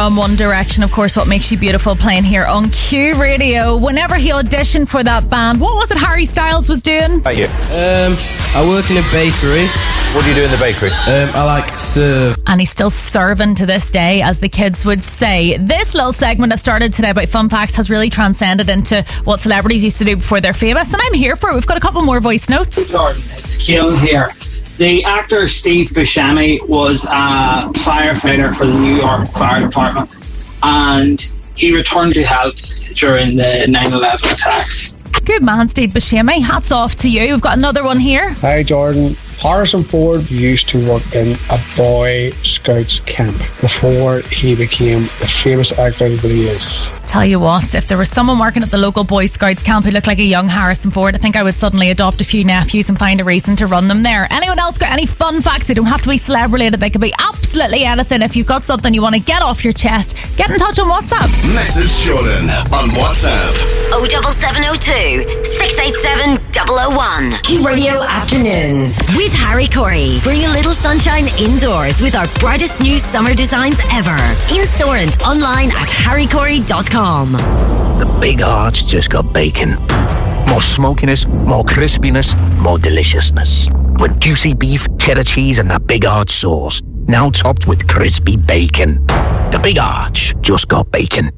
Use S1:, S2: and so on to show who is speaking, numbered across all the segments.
S1: from One Direction, of course, What Makes You Beautiful, playing here on Q Radio. Whenever he auditioned for that band, what was it Harry Styles was doing?
S2: How are you?
S3: I work in a bakery.
S2: What do you do in the bakery?
S3: I like serve.
S1: And he's still serving to this day, as the kids would say. This little segment I started today about fun facts has really transcended into what celebrities used to do before they're famous, and I'm here for it. We've got a couple more voice notes.
S4: Jordan, it's Keelan here. The actor Steve Buscemi was a firefighter for the New York Fire Department, and he returned to help during the 9/11 attacks.
S1: Good man, Steve Buscemi. Hats off to you. We've got another one here.
S5: Hi, Jordan. Harrison Ford used to work in a Boy Scouts camp before he became the famous actor that he is.
S1: Tell you what, if there was someone working at the local Boy Scouts camp who looked like a young Harrison Ford, I think I would suddenly adopt a few nephews and find a reason to run them there. Anyone else got any fun facts? They don't have to be celeb related. They could be absolutely anything. If you've got something you want to get off your chest, get in touch on WhatsApp.
S6: Message Jordan on WhatsApp.
S7: 07702 687 001. Q Radio Afternoons with Harry Corey. Bring a little sunshine indoors with our brightest new summer designs ever. In store and online at harrycorey.com.
S8: The Big Arch just got bacon. More smokiness, more crispiness, more deliciousness. With juicy beef, cheddar cheese and that Big Arch sauce. Now topped with crispy bacon. The Big Arch just got bacon.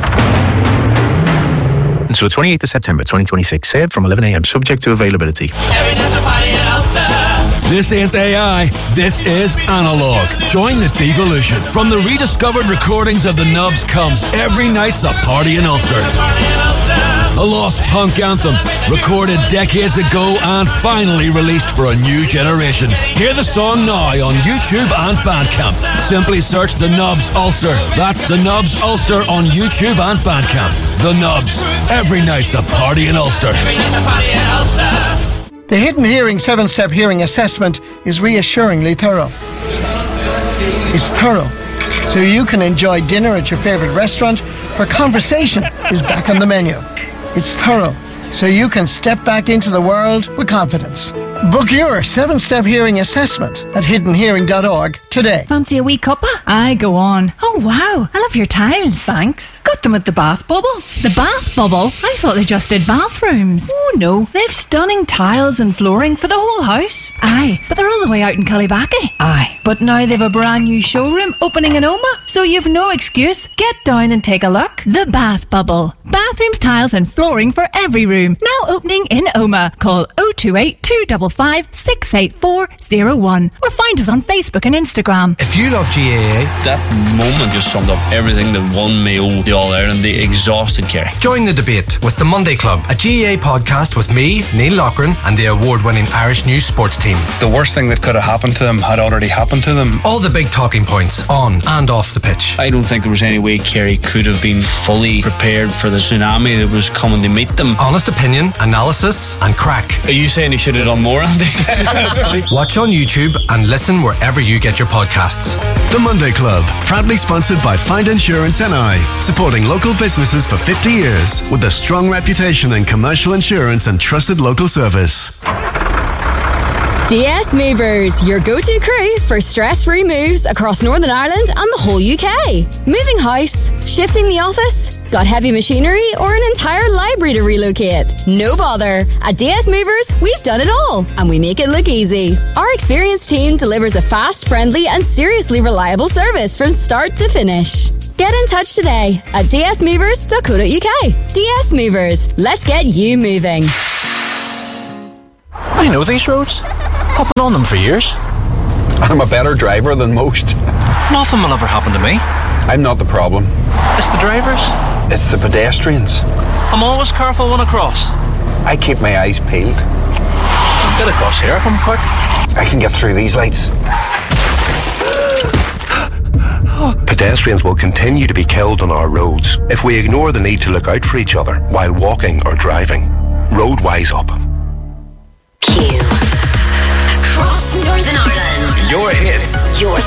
S9: Until the 28th of September 2026. Served from 11 a.m. subject to availability.
S10: This ain't AI, this is analog. Join the devolution. From the rediscovered recordings of the Nubs comes Every Night's a Party in Ulster. A lost punk anthem, recorded decades ago and finally released for a new generation. Hear the song now on YouTube and Bandcamp. Simply search The Nubs Ulster. That's The Nubs Ulster on YouTube and Bandcamp. The Nubs. Every Night's a Party in Ulster.
S11: The Hidden Hearing 7-Step Hearing Assessment is reassuringly thorough. It's thorough, so you can enjoy dinner at your favourite restaurant where conversation is back on the menu. It's thorough, so you can step back into the world with confidence. Book your 7-Step Hearing Assessment at hiddenhearing.org today.
S12: Fancy a wee cuppa?
S13: Aye, go on.
S12: Oh, wow. I love your tiles.
S13: Thanks. Got them at the Bath Bubble.
S12: The Bath Bubble? I thought they just did bathrooms.
S13: Oh, no. They've stunning tiles and flooring for the whole house.
S12: Aye, but they're all the way out in Cullybackey.
S13: Aye, but now they've a brand new showroom opening in Oma, so you've no excuse. Get down and take a look.
S12: The Bath Bubble. Bathrooms, tiles and flooring for every room. Now opening in Oma. Call 028 255 68401 or find us on Facebook and Instagram.
S14: If you love GAA,
S15: that moment just summed up everything that won Mayo, the All-Ireland, the exhausted Kerry.
S14: Join the debate with the Monday Club, a GAA podcast with me, Neil Loughran, and the award-winning Irish News sports team.
S16: The worst thing that could have happened to them had already happened to them.
S14: All the big talking points on and off the pitch.
S15: I don't think there was any way Kerry could have been fully prepared for the tsunami that was coming to meet them.
S14: Honest opinion, analysis and crack.
S15: Are you saying he should have done more, Andy?
S14: Watch on YouTube and listen wherever you get your podcasts.
S6: The Monday Club, proudly sponsored by Find Insurance NI, supporting local businesses for 50 years with a strong reputation in commercial insurance and trusted local service.
S17: DS Movers, your go-to crew for stress-free moves across Northern Ireland and the whole UK. Moving house, shifting the office, got heavy machinery or an entire library to relocate? No bother. At DS Movers, we've done it all and we make it look easy. Our experienced team delivers a fast, friendly and seriously reliable service from start to finish. Get in touch today at dsmovers.co.uk. DS Movers, let's get you moving.
S8: I know these roads. I've been on them for years.
S18: I'm a better driver than most.
S8: Nothing will ever happen to me.
S18: I'm not the problem.
S8: It's the drivers.
S18: It's the pedestrians.
S8: I'm always careful when I cross.
S18: I keep my eyes peeled.
S8: I'll get across here if I'm quick.
S18: I can get through these lights.
S19: Pedestrians will continue to be killed on our roads if we ignore the need to look out for each other while walking or driving. Road Wise Up.
S7: Q. Across Northern Ireland.
S6: Your hits.
S7: Your